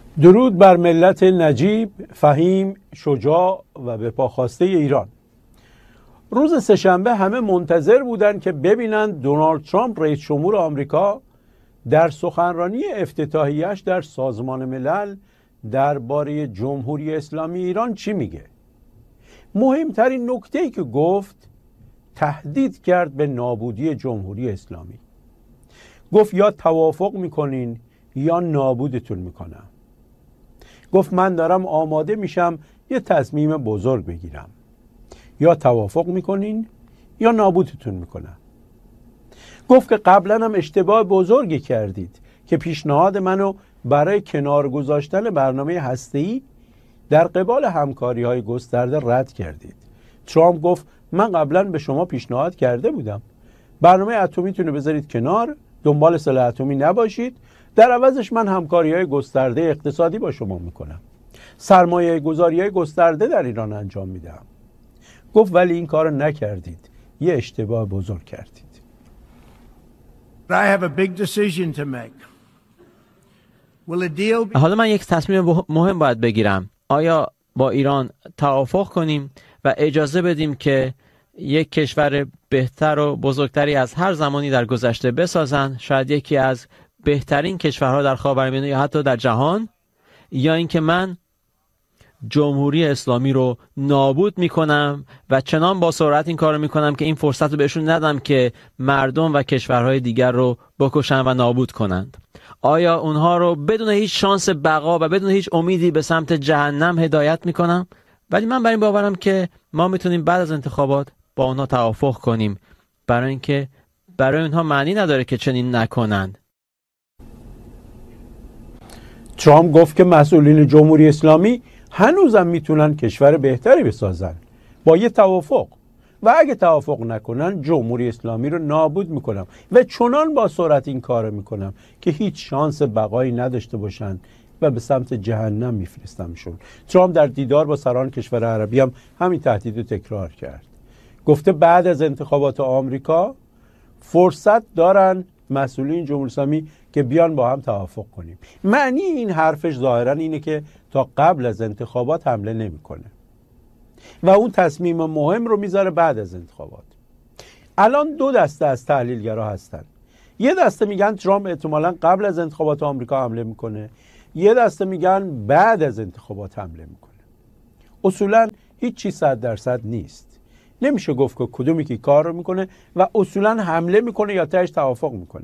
درود بر ملت نجیب، فهیم، شجاع و به پاخواسته ایران. روز سه‌شنبه همه منتظر بودند که ببینند دونالد ترامپ رئیس جمهور آمریکا در سخنرانی افتتاحیه‌اش در سازمان ملل درباره جمهوری اسلامی ایران چی میگه. مهمترین نکته‌ای که گفت تهدید کرد به نابودی جمهوری اسلامی. گفت یا توافق میکنین یا نابودتون میکنم. گفت من دارم آماده میشم یه تصمیم بزرگ بگیرم، یا توافق میکنین یا نابودتون میکنم. گفت که قبلا هم اشتباه بزرگی کردید که پیشنهاد منو برای کنار گذاشتن برنامه هسته‌ای در قبال همکاری‌های گسترده رد کردید. ترامپ گفت من قبلا به شما پیشنهاد کرده بودم برنامه اتمیتون رو بذارید کنار، دنبال سلاح اتمی نباشید، در عوضش من همکاری‌های گسترده اقتصادی با شما میکنم، سرمایه گذاری‌های گسترده در ایران انجام میدم. گفت ولی این کارو نکردید، یه اشتباه بزرگ کردید. حالا من یک تصمیم مهم باید بگیرم. آیا با ایران توافق کنیم و اجازه بدیم که یک کشور بهتر و بزرگتری از هر زمانی در گذشته بسازن، شاید یکی از بهترین کشورها در خاورمیانه یا حتی در جهان، یا اینکه من جمهوری اسلامی رو نابود میکنم و چنان با سرعت این کار رو میکنم که این فرصت رو بهشون ندم که مردم و کشورهای دیگر رو بکشن و نابود کنند. آیا اونها رو بدون هیچ شانس بقا و بدون هیچ امیدی به سمت جهنم هدایت میکنم؟ ولی من بر این باورم که ما میتونیم بعد از انتخابات با اونها توافق کنیم، برای اینکه برای اونها معنی نداره که چنین نکنند. ترامپ گفت که مسئولین جمهوری اسلامی هنوزم میتونن کشور بهتری بسازن با یه توافق، و اگه توافق نکنن جمهوری اسلامی رو نابود میکنم و چنان با سرعت این کار میکنم که هیچ شانس بقایی نداشته باشن و به سمت جهنم میفرستمشون. ترامپ در دیدار با سران کشور عربی هم همین تهدید رو تکرار کرد. گفته بعد از انتخابات آمریکا فرصت دارن مسئولین جمهوری اسلامی که بیان با هم توافق کنیم. معنی این حرفش ظاهرا اینه که تا قبل از انتخابات حمله نمیکنه و اون تصمیم مهم رو میذاره بعد از انتخابات. الان دو دسته از تحلیلگرا هستن. یه دسته میگن ترامپ احتمالاً قبل از انتخابات آمریکا حمله میکنه، یه دسته میگن بعد از انتخابات حمله میکنه. اصولاً هیچ چیز 100% نیست. نمیشه گفت که کدومی که کار رو میکنه و اصولاً حمله میکنه یا تهش توافق میکنه.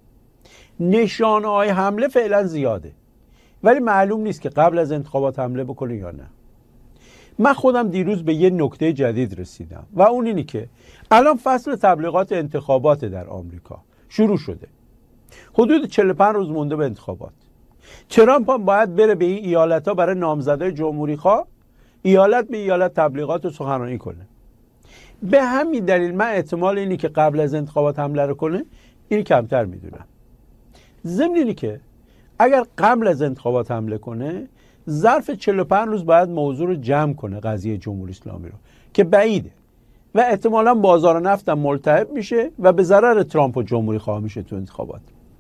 نشانه‌های حمله فعلا زیاده، ولی معلوم نیست که قبل از انتخابات حمله بکنه یا نه. من خودم دیروز به یه نکته جدید رسیدم و اون اینی که الان فصل تبلیغات انتخابات در آمریکا شروع شده. حدود 45 روز مونده به انتخابات. ترامپ هم باید بره به این ایالت‌ها برای نامزدای جمهوری خواه ایالت به ایالت تبلیغات و سخنرانی کنه. به همین دلیل من احتمال اینی که قبل از انتخابات حمله رو کنه اینی کمتر میدونم. ضمن اینی که اگر قبل از انتخابات حمله کنه ظرف 45 روز باید موضوع رو جمع کنه، قضیه جمهوری اسلامی رو، که بعیده و احتمالاً بازار نفت هم ملتهب میشه و به ضرر ترامپ و جمهوری خواه میشه تو انتخابات.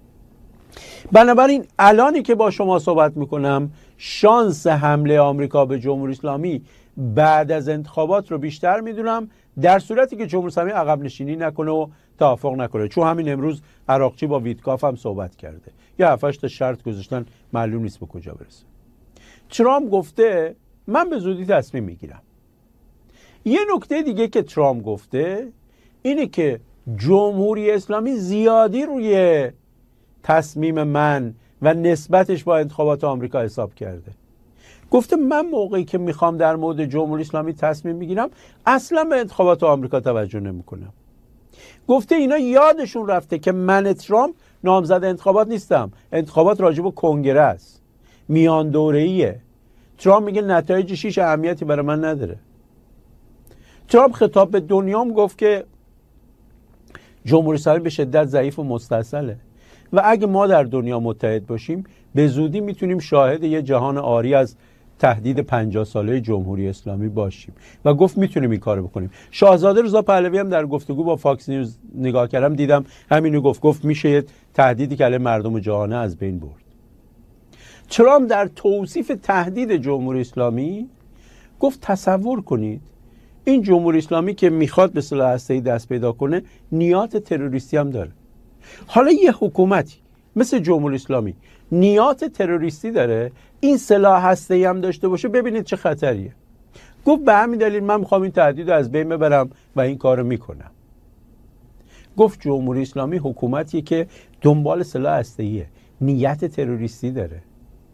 بنابراین الانی که با شما صحبت میکنم شانس حمله آمریکا به جمهوری اسلامی بعد از انتخابات رو بیشتر میدونم، در صورتی که جمهوری اسلامی عقب نشینی نکنه و توافق نکنه. چون همین امروز عراقچی با ویتکاف هم صحبت کرده، یا 7-8 تا شرط گذاشتن، معلوم نیست به کجا برسه. ترامپ گفته من به زودی تصمیم میگیرم. یه نکته دیگه که ترامپ گفته اینه که جمهوری اسلامی زیادی روی تصمیم من و نسبتش با انتخابات آمریکا حساب کرده. گفته من موقعی که میخوام در مورد جمهوری اسلامی تصمیم میگیرم اصلا به انتخابات آمریکا توجه نمیکنم. گفته اینا یادشون رفته که من ترامپ نامزد انتخابات نیستم. انتخابات راجع به کنگره است، میان دوره‌ایه. ترامپ میگه نتایجش هیچ اهمیتی برای من نداره. ترامپ خطاب به دنیام گفت که جمهوری اسلامی به شدت ضعیف و مستاصله و اگه ما در دنیا متحد باشیم به زودی میتونیم شاهد یه جهان عاری از تهدید 50 ساله جمهوری اسلامی باشیم و گفت میتونیم این کارو بکنیم. شاهزاده رضا پهلوی هم در گفتگو با فاکس نیوز نگاه کردم دیدم همینو گفت میشه یه تهدیدی که علیه مردم جهانه از بین برد. ترامپ در توصیف تهدید جمهوری اسلامی گفت تصور کنید این جمهوری اسلامی که میخواد به سلاح هسته‌ای دست پیدا کنه نیات تروریستی هم داره. حالا یه حکومتی مثل جمهوری اسلامی نیات تروریستی داره، این سلاح هسته‌ای هم داشته باشه، ببینید چه خطریه. گفت به همین دلیل من میخوام این تهدید رو از بین ببرم و این کارو میکنم. گفت جمهوری اسلامی حکومتیه که دنبال سلاح هسته‌ایه، نیت تروریستی داره.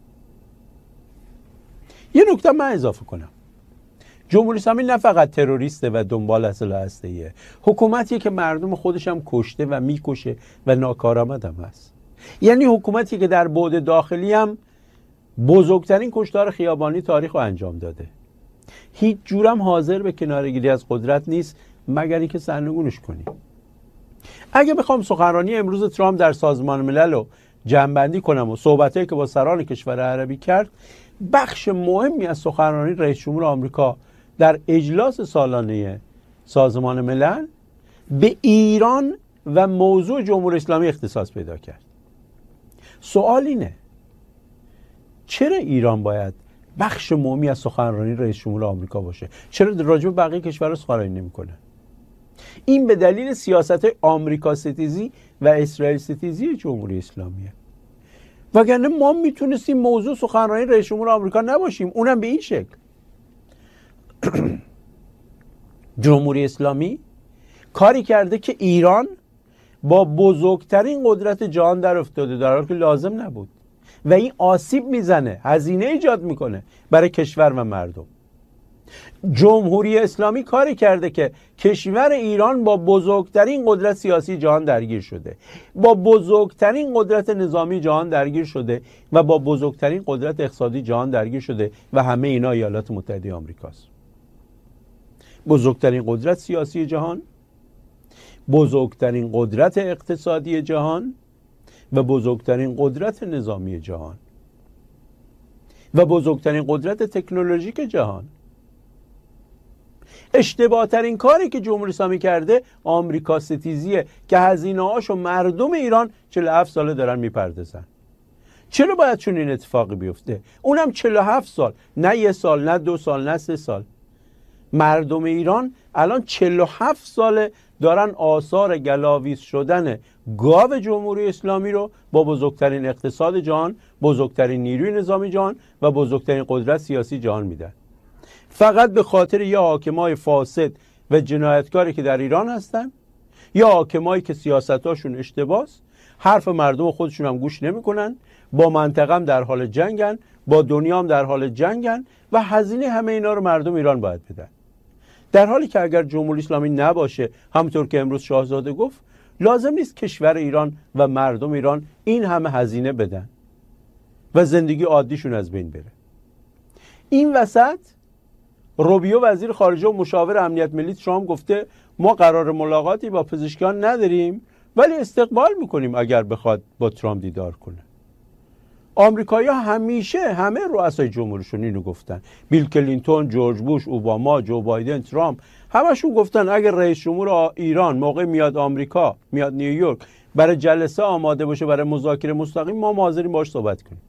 یه نکته من اضافه کنم، جمهوری اسلامی نه فقط تروریسته و دنبال سلاح هسته‌ایه، حکومتیه که مردم خودش هم کشته و میکشه و ناکارآمد هم هست. یعنی حکومتی که در بعد داخلی هم بزرگترین کشتار خیابانی تاریخ رو انجام داده. هیچ جورم حاضر به کناره‌گیری از قدرت نیست مگر اینکه سرنگونش کنی. اگه بخوام سخنرانی امروز ترامپ در سازمان ملل رو جمع‌بندی کنم و صحبتایی که با سران کشور عربی کرد، بخش مهمی از سخنرانی رئیس جمهور آمریکا در اجلاس سالانه سازمان ملل به ایران و موضوع جمهوری اسلامی اختصاص پیدا کرد. سوال اینه چرا ایران باید بخش مهمی از سخنرانی رئیس جمهور آمریکا باشه؟ چرا راجع به بقیه کشورها سخنرانی نمی‌کنه؟ این به دلیل سیاست آمریکا ستیزی و اسرائیل ستیزی جمهوری اسلامیه. وگرنه ما میتونستیم موضوع سخنرانی رئیس جمهور آمریکا نباشیم، اونم به این شکل. جمهوری اسلامی کاری کرده که ایران با بزرگترین قدرت جهان در افتاده در حالی که لازم نبود و این آسیب میزنه، هزینه ایجاد میکنه برای کشور و مردم. جمهوری اسلامی کاری کرده که کشور ایران با بزرگترین قدرت سیاسی جهان درگیر شده، با بزرگترین قدرت نظامی جهان درگیر شده و با بزرگترین قدرت اقتصادی جهان درگیر شده و همه اینا ایالات متحده آمریکاست. بزرگترین قدرت سیاسی جهان، بزرگترین قدرت اقتصادی جهان و بزرگترین قدرت نظامی جهان و بزرگترین قدرت تکنولوژیک جهان. اشتباه ترین کاری که جمهوری اسلامی کرده آمریکا ستیزیه که هزینه هاشو مردم ایران 47 ساله دارن میپردازن. چرا باید چون این اتفاقی بیفته؟ اونم 47 سال، نه 1 سال، نه 2 سال، نه 3 سال. مردم ایران الان 47 ساله دارن آثار گلاویز شدن گاو جمهوری اسلامی رو با بزرگترین اقتصاد جهان، بزرگترین نیروی نظامی جهان و بزرگترین قدرت سیاسی جهان میدن. فقط به خاطر یه حاکمای فاسد و جنایتکاری که در ایران هستن، یا حاکمایی که سیاستاشون اشتباهه، حرف مردم خودشون هم گوش نمیکنن، با منطقه هم در حال جنگن، با دنیا هم در حال جنگن و هزینه همه اینا رو مردم ایران باید بدن. در حالی که اگر جمهوری اسلامی نباشه، همونطور که امروز شاهزاده گفت، لازم نیست کشور ایران و مردم ایران این همه هزینه بدن و زندگی عادیشون از بین بره. این وسط روبیو وزیر خارجه و مشاور امنیت ملی ترامپ گفته ما قرار ملاقاتی با پزشکان نداریم ولی استقبال میکنیم اگر بخواد با ترامپ دیدار کنه. آمریکایی‌ها همیشه همه رؤسای جمهورشون اینو گفتن. بیل کلینتون، جورج بوش، اوباما، جو بایدن، ترامپ، همشون گفتن اگر رئیس جمهور ایران موقع میاد آمریکا، میاد نیویورک برای جلسه آماده باشه برای مذاکره مستقیم، ما حاضریم باهاش صحبت کنیم.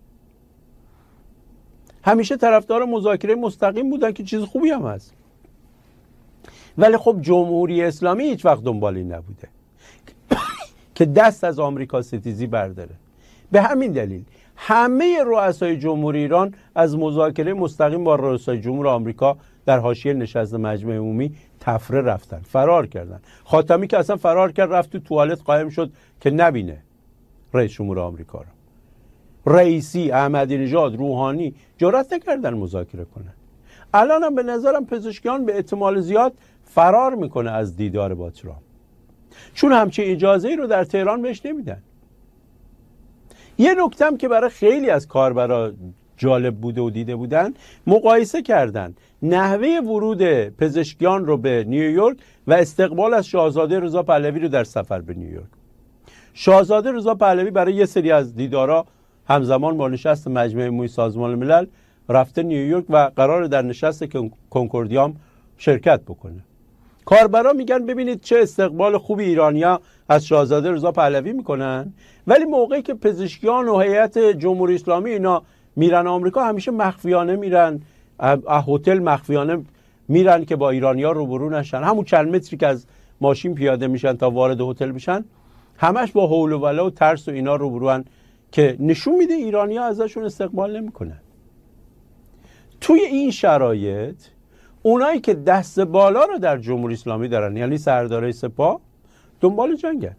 همیشه طرفدار مذاکره مستقیم بودن که چیز خوبی هم هست. ولی خب جمهوری اسلامی هیچ وقت دنبال این نبوده که دست از آمریکا ستیزی برداره. به همین دلیل همه رؤسای جمهوری ایران از مذاکره مستقیم با رؤسای جمهور آمریکا در حاشیه نشست مجمع عمومی تفره رفتن، فرار کردن. خاتمی که اصلا فرار کرد، رفت تو توالت قایم شد که نبینه رئیس جمهور آمریکا رو. رئیسی، احمدی نژاد، روحانی جرأت نکردن مذاکره کنن. الان هم به نظرم پزشکیان به احتمال زیاد فرار میکنه از دیدار با ترامپ، چون همچین اجازه‌ای رو در تهران بهش نمیدن. یه نکتم که برای خیلی از کاربرا جالب بوده و دیده بودن، مقایسه کردن نحوه ورود پزشکیان رو به نیویورک و استقبال از شاهزاده رضا پهلوی رو در سفر به نیویورک. شاهزاده رضا پهلوی برای یه سری از دیدارا همزمان با نشست مجمع عمومی سازمان ملل رفته نیویورک و قرار در نشست کنکوردیام شرکت بکنه. کاربرا میگن ببینید چه استقبال خوبی ایرانیا از شاهزاده رضا پهلوی میکنن، ولی موقعی که پزشکیان و هیئت جمهوری اسلامی اینا میرن آمریکا همیشه مخفیانه میرن، هتل مخفیانه میرن که با ایرانی‌ها روبرو نشن. همون چند متری که از ماشین پیاده میشن تا وارد هتل بشن همش با هول و ولا و ترس و اینا روبروان که نشون میده ایرانی‌ها ازشون استقبال نمیکنن. توی این شرایط اونایی که دست بالا رو در جمهوری اسلامی دارن، یعنی سردارای سپاه، دنبال جنگن.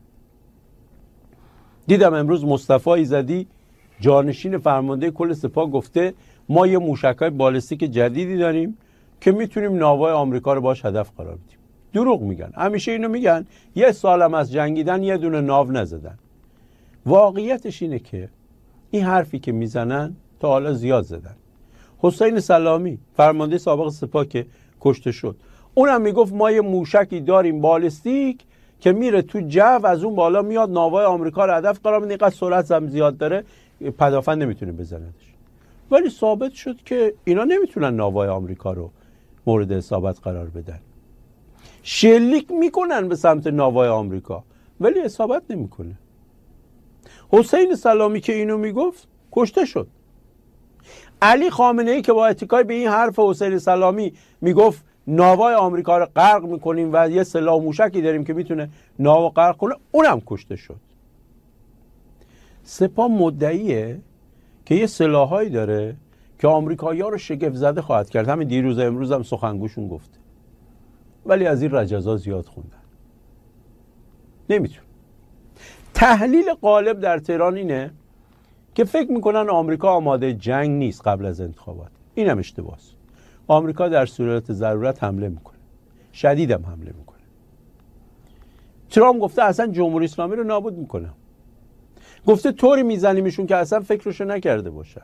دیدم امروز مصطفی ایزدی جانشین فرمانده کل سپاه گفته ما یه موشک‌های بالستیک جدیدی داریم که میتونیم ناوهای آمریکا رو باش هدف قرار بدیم. دروغ میگن، همیشه اینو میگن. یه سالم از جنگیدن یه دونه ناو نزدن. واقعیتش اینه که این حرفی که میزنن تا حالا زیاد زدن. حسین سلامی فرمانده سابق سپاه که کشته شد، اونم میگفت ما یه موشکی داریم بالستیک که میره تو جو، از اون بالا میاد ناوهای آمریکا رو هدف قرار میده، اینقدر سرعت هم زیاد داره پدافند نمیتونه بزندش. ولی ثابت شد که اینا نمیتونن ناوهای آمریکا رو مورد اصابت قرار بدن. شلیک میکنن به سمت ناوهای آمریکا ولی اصابت نمیکنه. حسین سلامی که اینو میگفت کشته شد. علی خامنه ای که با اتکای به این حرف حسین سلامی میگفت ناوهای آمریکا رو غرق میکنیم و یه سلاح موشکی داریم که میتونه ناو غرق کنه، اونم کشته شد. سپاه مدعیه که یه سلاحایی داره که آمریکایی‌ها رو شگفت زده خواهد کرد. همین دیروز امروز هم سخنگوشون گفته. ولی از این رجزا زیاد خوندن. نمیتون. تحلیل غالب در تهران اینه که فکر میکنن آمریکا آماده جنگ نیست قبل از انتخابات. اینم اشتباهه. آمریکا در صورت ضرورت حمله میکنه. شدیدم حمله میکنه. ترامپ گفته اصلا جمهوری اسلامی رو نابود میکنم. گفته طوری میزنیمشون که اصلا فکرشو نکرده باشن.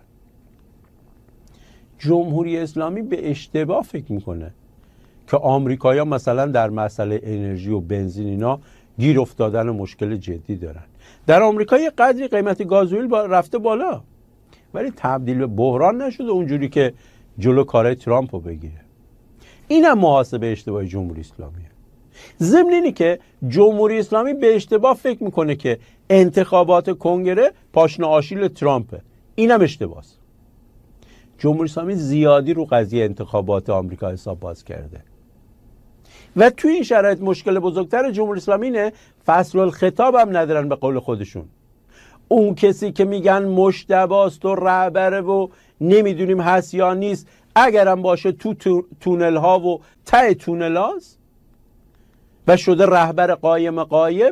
جمهوری اسلامی به اشتباه فکر میکنه که آمریکایی‌ها مثلا در مسئله انرژی و بنزین اینا گیر افتادن و مشکل جدی دارن. در آمریکا یه قدری قیمت گازوئیل رفته بالا ولی تبدیل به بحران نشده اونجوری که جلو کارهای ترامپ رو بگیره. اینم محاسبه اشتباه جمهوری اسلامیه. ضمن اینی که جمهوری اسلامی به اشتباه فکر میکنه که انتخابات کنگره پاشنه آشیل ترامپه. اینم اشتباهه. جمهوری اسلامی زیادی رو قضیه انتخابات آمریکا حساب باز کرده و توی این شرایط مشکل بزرگتر جمهوری اسلامی اینه فصل الخطاب هم ندارن به قول خودشون. اون کسی که میگن مجتباست و رهبره و نمیدونیم هست یا نیست، اگرم باشه تو تونل ها و ته تونل هاست و شده رهبر قایم غایب،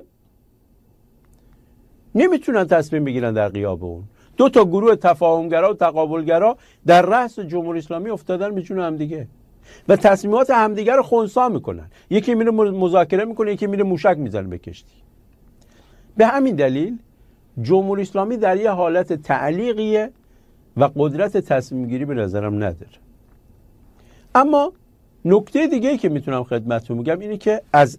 نمیتونن تصمیم بگیرن در غیاب اون. دو تا گروه تفاهمگرا و تقابلگرا در رأس جمهوری اسلامی افتادن به جون همدیگه و تصمیمات همدیگه رو خنثی میکنن. یکی میره مذاکره میکنه، یکی میره موشک میزنه به کشتی. به همین دلیل جمهوری اسلامی در یه حالت تعلیقیه و قدرت تصمیم گیری به نظرم نداره. اما نکته دیگه که میتونم خدمتتون بگم اینه که از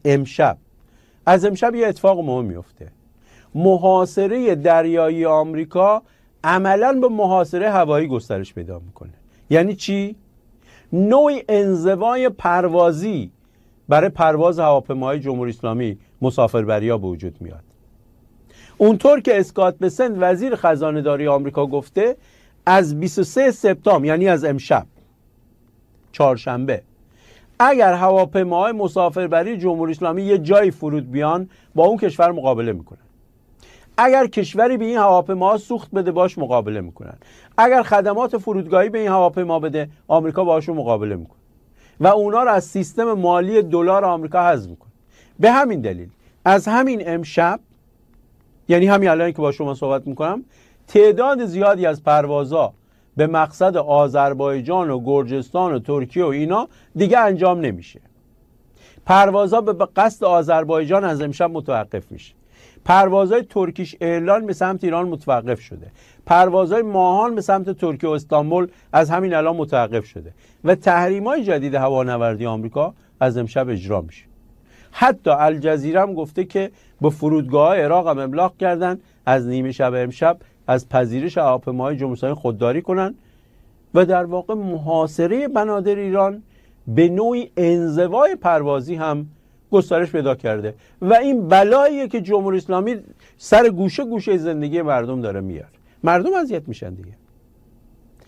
امشب یه اتفاق مهم میفته. محاصره دریایی آمریکا عملاً به محاصره هوایی گسترش پیدا میکنه. یعنی چی؟ نوعی انزوای پروازی برای پرواز هواپیماهای جمهوری اسلامی مسافربری‌ها به وجود میاد. اونطور که اسکات بسنت وزیر خزانه داری آمریکا گفته، از 23 سپتامبر یعنی از امشب چهارشنبه اگر هواپیماهای مسافربری جمهوری اسلامی یه جایی فرود بیان با اون کشور مقابله میکنن. اگر کشوری به این هواپیماها سوخت بده باش مقابله میکنن. اگر خدمات فرودگاهی به این هواپیما بده آمریکا باهاشون مقابله میکنه و اونا رو از سیستم مالی دلار آمریکا حذف میکنه. به همین دلیل از همین امشب، یعنی همین الان که با شما صحبت میکنم، تعداد زیادی از پروازها به مقصد آذربایجان و گرجستان و ترکیه و اینا دیگه انجام نمیشه. پروازها به قصد آذربایجان از امشب متوقف میشه. پروازهای ترکیش ایرلاین به سمت ایران متوقف شده. پروازهای ماهان به سمت ترکیه و استانبول از همین الان متوقف شده و تحریم‌های جدید هوانوردی آمریکا از امشب اجرا میشه. حتی الجزیره هم گفته که به فرودگاه‌های عراق هم ابلاغ کردن از نیمه شب امشب از پذیرش هواپیماهای جمهوری اسلامی خودداری کنن و در واقع محاصره بنادر ایران به نوعی انزوای پروازی هم گسترش پیدا کرده و این بلاییه که جمهوری اسلامی سر گوشه گوشه زندگی مردم داره میاره. مردم اذیت میشن دیگه.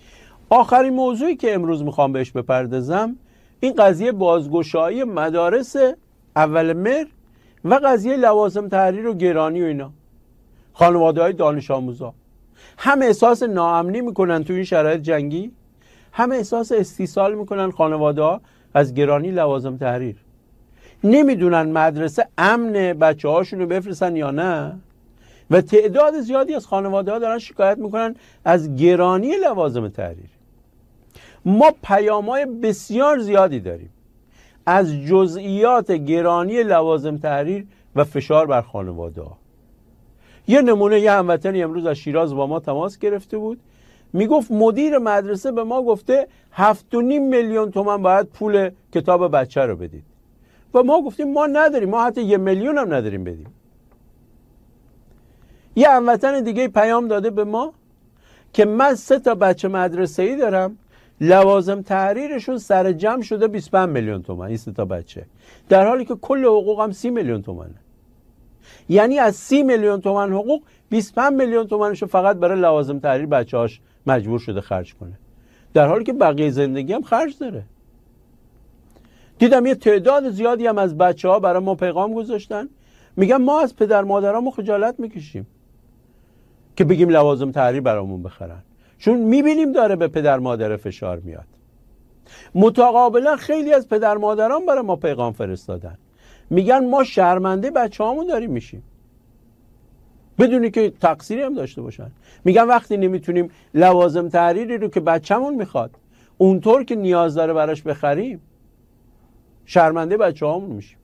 آخرین موضوعی که امروز میخوام بهش بپردازم این قضیه بازگشایی مدارس اول مهر و قضیه لوازم تحریر و گرانی و اینا. خانواده های دانش آموزا هم احساس ناامنی میکنن تو این شرایط جنگی، هم احساس استیصال میکنن خانواده ها از گرانی لوازم تحریر. نمیدونن مدرسه امن بچه هاشون رو بفرستن یا نه و تعداد زیادی از خانواده ها دارن شکایت میکنن از گرانی لوازم تحریر. ما پیام‌های بسیار زیادی داریم از جزئیات گرانی لوازم تحریر و فشار بر خانواده ها. یه نمونه، یه هموطنی امروز از شیراز با ما تماس گرفته بود، میگفت مدیر مدرسه به ما گفته 7.5 میلیون تومان باید پول کتاب بچه رو بدید و ما گفتیم ما نداریم، ما حتی 1 میلیون هم نداریم بدیم. یه هموطن دیگه پیام داده به ما که من 3 تا بچه مدرسه‌ای دارم، لوازم تحریرشون سر جمع شده 25 میلیون تومان این 3 تا بچه، در حالی که کل حقوقم 30 میلیون تومانه. یعنی از 30 میلیون تومان حقوق 25 میلیون تومانشو فقط برای لوازم تحریر بچه‌هاش مجبور شده خرج کنه، در حالی که بقیه زندگی هم خرج داره. دیدم یه تعداد زیادی هم از بچه‌ها برای ما پیغام گذاشتن، میگن ما از پدر مادرامون خجالت میکشیم که بگیم لوازم تحریر برامون بخرن، چون میبینیم داره به پدر مادر فشار میاد. متقابلا خیلی از پدر مادران برای ما پیغام فرستادن، میگن ما شرمنده بچه‌هامون داریم میشیم بدونی که تقصیری هم داشته باشن. میگن وقتی نمیتونیم لوازم تحریری رو که بچه‌مون میخواد اونطور که نیاز داره براش بخریم، شرمنده بچه‌هامون میشیم.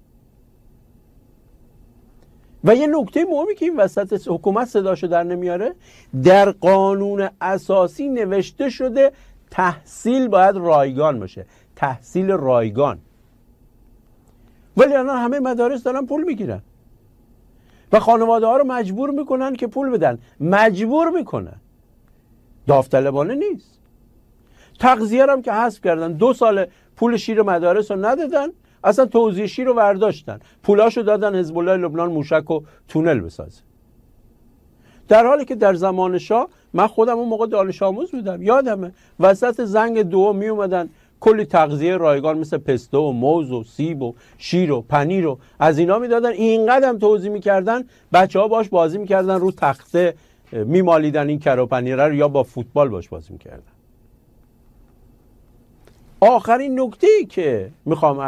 و یه نکته مهمی که این وسط حکومت صداشو در نمیاره، در قانون اساسی نوشته شده تحصیل باید رایگان باشه، تحصیل رایگان، ولی الان همه مدارس دارن پول میگیرن و خانواده ها رو مجبور میکنن که پول بدن، مجبور میکنن، داوطلبانه نیست. تغذیه هم که حذف کردن، 2 سال پول شیر مدارس رو ندادن، اصلا توزیع شیر رو برداشتن، پولاشو دادن حزب الله لبنان موشک و تونل بسازه. در حالی که در زمان شاه، من خودم اون موقع دانش آموز بودم، یادمه وسط زنگ 2 می اومدن کلی تغذیه رایگان مثل پسته و موز و سیب و شیر و پنیر و از اینا میدادن، اینقدر هم توزیع میکردن بچه‌ها باش بازی میکردن، رو تخته میمالیدن این کره و پنیره رو یا با فوتبال باش بازی میکردن. آخرین نکته‌ای که میخوام